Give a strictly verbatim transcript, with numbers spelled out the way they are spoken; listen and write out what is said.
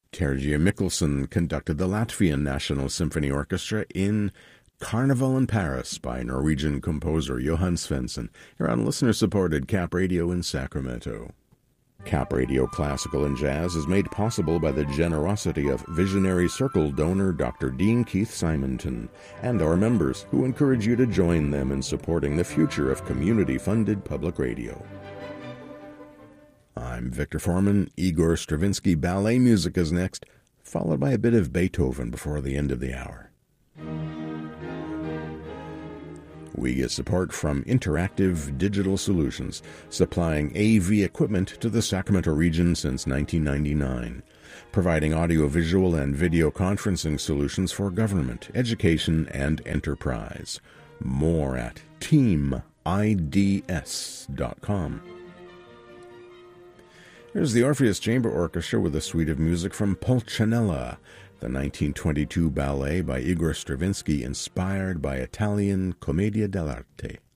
Terje Mikkelsen conducted the Latvian National Symphony Orchestra in Carnival in Paris by Norwegian composer Johan Svensson, here on listener-supported Cap Radio in Sacramento. Cap Radio Classical and Jazz is made possible by the generosity of Visionary Circle donor Doctor Dean Keith Simonton and our members, who encourage you to join them in supporting the future of community-funded public radio. I'm Victor Foreman. Igor Stravinsky ballet music is next, followed by a bit of Beethoven before the end of the hour. We get support from Interactive Digital Solutions, supplying A V equipment to the Sacramento region since nineteen ninety-nine, providing audiovisual and video conferencing solutions for government, education, and enterprise. More at team I D S dot com. Here's the Orpheus Chamber Orchestra with a suite of music from Pulcinella, the nineteen twenty-two ballet by Igor Stravinsky inspired by Italian Commedia dell'arte.